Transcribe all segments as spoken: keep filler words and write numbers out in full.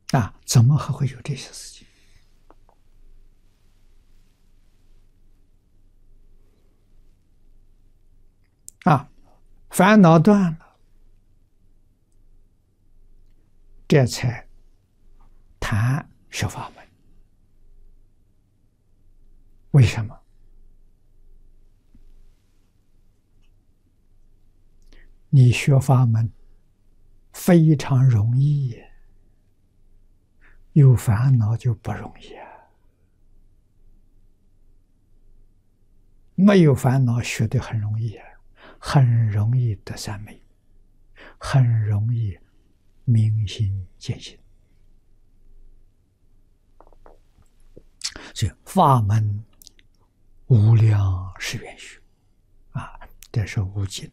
啊，怎么还会有这些事情？啊，烦恼断了，这才谈学法门。为什么？你学法门非常容易，有烦恼就不容易啊。没有烦恼学得很容易啊，很容易得三昧，很容易明心见性。所以法门无量是愿学啊，这是无尽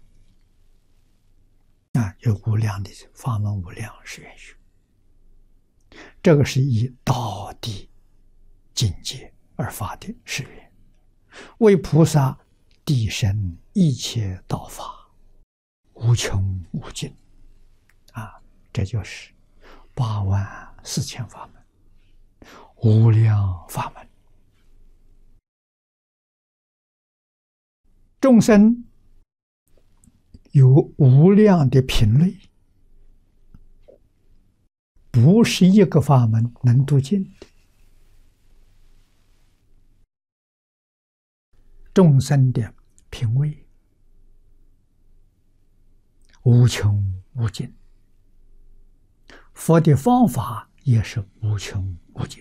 啊，有无量的法门，无量是愿学。这个是以道地境界而发的誓愿，为菩萨谛生一切道法，无穷无尽啊！这就是八万四千法门，无量法门。众生有无量的品类，不是一个法门能度尽的。众生的品位无穷无尽，佛的方法也是无穷无尽。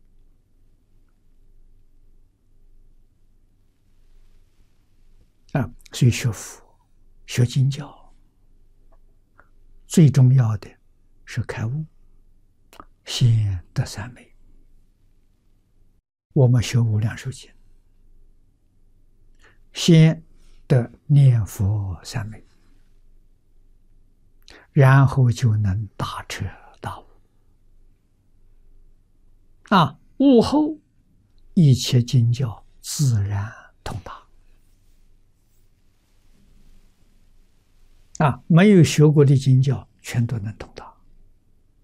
啊，所以学佛、学经教，最重要的是开悟，先得三昧。我们学无量寿经，先得念佛三昧，然后就能大彻大悟。啊，悟后一切经教自然通达。啊，没有学过的经教全都能通达。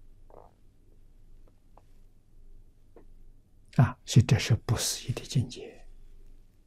啊，所以这是不思议的境界。